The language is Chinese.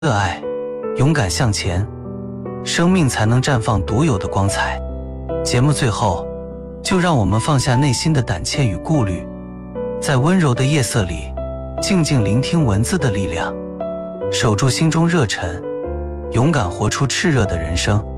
热爱，勇敢向前，生命才能绽放独有的光彩。节目最后，就让我们放下内心的胆怯与顾虑，在温柔的夜色里，静静聆听文字的力量，守住心中热忱，勇敢活出炽热的人生。